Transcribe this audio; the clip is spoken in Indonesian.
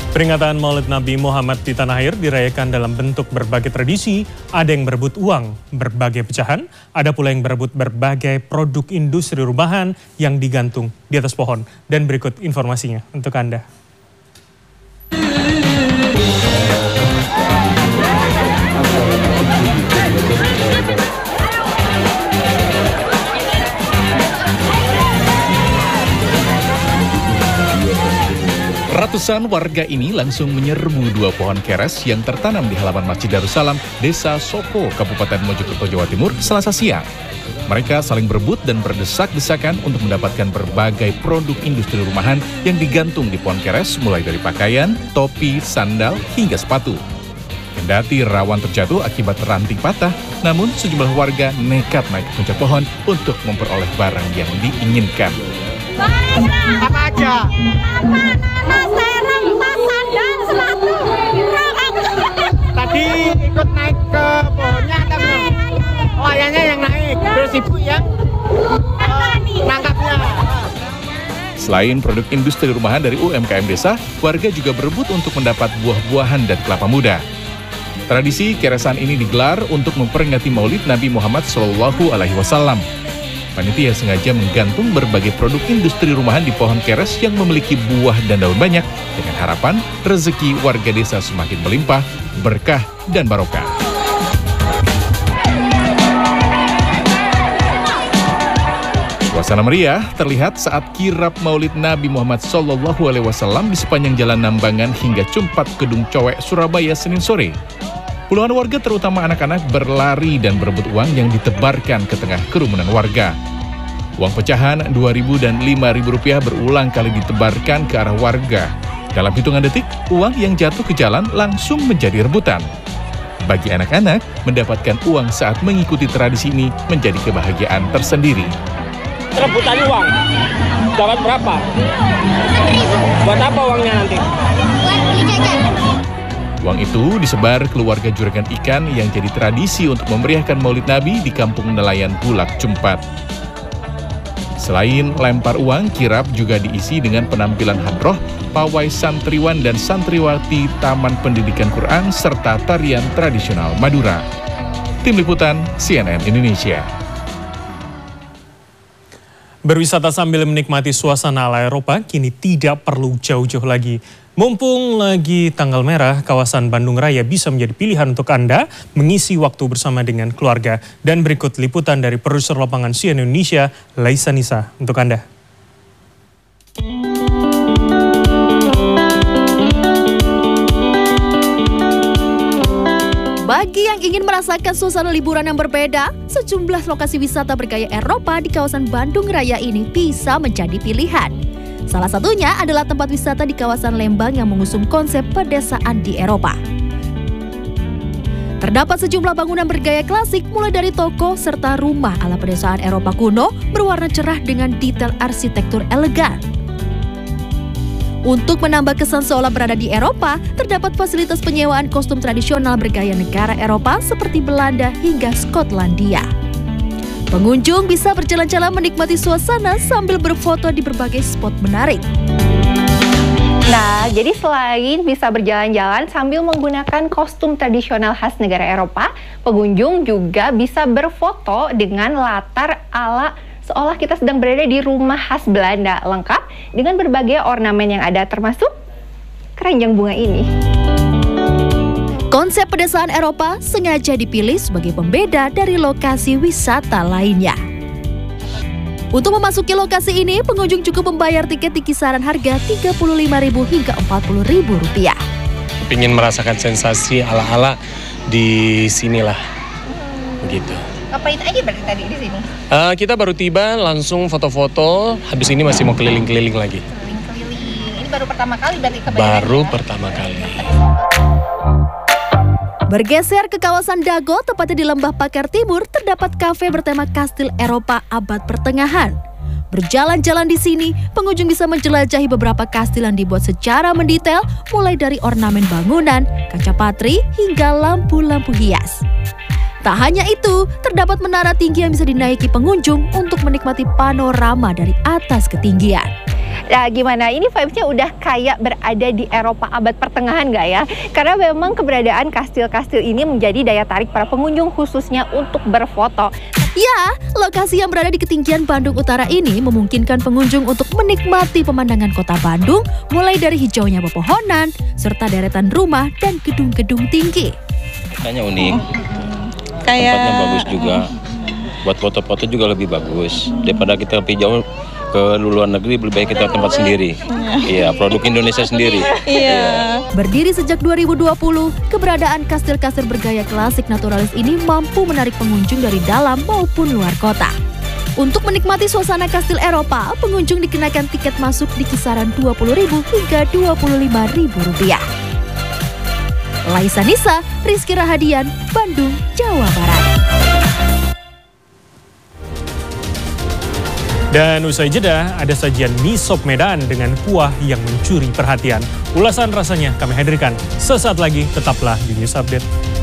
Peringatan Maulid Nabi Muhammad di tanah air dirayakan dalam bentuk berbagai tradisi. Ada yang berebut uang, berbagai pecahan, ada pula yang berebut berbagai produk industri rumahan yang digantung di atas pohon. Dan berikut informasinya untuk Anda. Ratusan warga ini langsung menyerbu dua pohon keres yang tertanam di halaman Masjid Darussalam, Desa Soko, Kabupaten Mojokerto, Jawa Timur, Selasa siang. Mereka saling berebut dan berdesak-desakan untuk mendapatkan berbagai produk industri rumahan yang digantung di pohon keres, mulai dari pakaian, topi, sandal, hingga sepatu. Kendati rawan terjatuh akibat ranting patah, namun sejumlah warga nekat naik ke puncak pohon untuk memperoleh barang yang diinginkan. Apa aja? Serem, tas, sandal, sepatu. Tadi ikut naik ke pohonnya atau belum? Oh, ayahnya yang naik, terus ibu yang nangkapnya. Selain produk industri rumahan dari UMKM desa, warga juga berebut untuk mendapat buah-buahan dan kelapa muda. Tradisi keresan ini digelar untuk memperingati Maulid Nabi Muhammad SAW. Panitia sengaja menggantung berbagai produk industri rumahan di pohon keres yang memiliki buah dan daun banyak dengan harapan rezeki warga desa semakin melimpah, berkah, dan barokah. Suasana meriah terlihat saat kirap Maulid Nabi Muhammad SAW di sepanjang Jalan Nambangan hingga Cumpat Gedung Cowek, Surabaya, Senin sore. Puluhan warga terutama anak-anak berlari dan berebut uang yang ditebarkan ke tengah kerumunan warga. Uang pecahan Rp2.000 dan Rp5.000 berulang kali ditebarkan ke arah warga. Dalam hitungan detik, uang yang jatuh ke jalan langsung menjadi rebutan. Bagi anak-anak, mendapatkan uang saat mengikuti tradisi ini menjadi kebahagiaan tersendiri. Rebutan uang, dapat berapa? Buat apa uangnya nanti? Buat beli jajan. Uang itu disebar keluarga juragan ikan yang jadi tradisi untuk memeriahkan Maulid Nabi di Kampung Nelayan Bulak, Cumpat. Selain lempar uang, kirap juga diisi dengan penampilan hadroh, pawai santriwan dan santriwati Taman Pendidikan Quran, serta tarian tradisional Madura. Tim Liputan CNN Indonesia. Berwisata sambil menikmati suasana ala Eropa kini tidak perlu jauh-jauh lagi. Mumpung lagi tanggal merah, kawasan Bandung Raya bisa menjadi pilihan untuk Anda mengisi waktu bersama dengan keluarga. Dan berikut liputan dari produser lapangan CNN Indonesia, Laisa Nisa, untuk Anda. Bagi yang ingin merasakan suasana liburan yang berbeda, sejumlah lokasi wisata bergaya Eropa di kawasan Bandung Raya ini bisa menjadi pilihan. Salah satunya adalah tempat wisata di kawasan Lembang yang mengusung konsep pedesaan di Eropa. Terdapat sejumlah bangunan bergaya klasik mulai dari toko serta rumah ala pedesaan Eropa kuno berwarna cerah dengan detail arsitektur elegan. Untuk menambah kesan seolah berada di Eropa, terdapat fasilitas penyewaan kostum tradisional bergaya negara Eropa seperti Belanda hingga Skotlandia. Pengunjung bisa berjalan-jalan menikmati suasana sambil berfoto di berbagai spot menarik. Nah, jadi selain bisa berjalan-jalan sambil menggunakan kostum tradisional khas negara Eropa, pengunjung juga bisa berfoto dengan latar ala seolah kita sedang berada di rumah khas Belanda, lengkap dengan berbagai ornamen yang ada, termasuk keranjang bunga ini. Konsep pedesaan Eropa sengaja dipilih sebagai pembeda dari lokasi wisata lainnya. Untuk memasuki lokasi ini, pengunjung cukup membayar tiket di kisaran harga Rp35.000 hingga Rp40.000. Ingin merasakan sensasi ala-ala di sinilah, begitu. Ngapain aja berarti tadi di sini? Kita baru tiba, langsung foto-foto. Habis ini masih mau keliling-keliling lagi. Keliling-keliling. Ini baru pertama kali berarti ke Baru pertama kali. Bergeser ke kawasan Dago, tepatnya di Lembah Pakar Timur, terdapat kafe bertema kastil Eropa abad pertengahan. Berjalan-jalan di sini, pengunjung bisa menjelajahi beberapa kastil yang dibuat secara mendetail, mulai dari ornamen bangunan, kaca patri, hingga lampu-lampu hias. Tak hanya itu, terdapat menara tinggi yang bisa dinaiki pengunjung untuk menikmati panorama dari atas ketinggian. Nah, gimana? Ini vibes-nya udah kayak berada di Eropa abad pertengahan nggak ya? Karena memang keberadaan kastil-kastil ini menjadi daya tarik para pengunjung khususnya untuk berfoto. Ya, lokasi yang berada di ketinggian Bandung Utara ini memungkinkan pengunjung untuk menikmati pemandangan kota Bandung, mulai dari hijaunya pepohonan, serta deretan rumah dan gedung-gedung tinggi. Kayaknya unik, tempatnya bagus juga. Buat foto-foto juga lebih bagus. Daripada kita pergi jauh ke luar negeri, lebih baik kita tempat sendiri. Iya, produk Indonesia sendiri. Iya. Berdiri sejak 2020, keberadaan kastil-kastil bergaya klasik naturalis ini mampu menarik pengunjung dari dalam maupun luar kota. Untuk menikmati suasana kastil Eropa, pengunjung dikenakan tiket masuk di kisaran Rp20.000 hingga Rp25.000. Laisa Nisa, Rizky Rahadian, Bandung, Jawa Barat. Dan usai jeda, ada sajian mie sop Medan dengan kuah yang mencuri perhatian. Ulasan rasanya kami hadirkan sesaat lagi, tetaplah di News Update.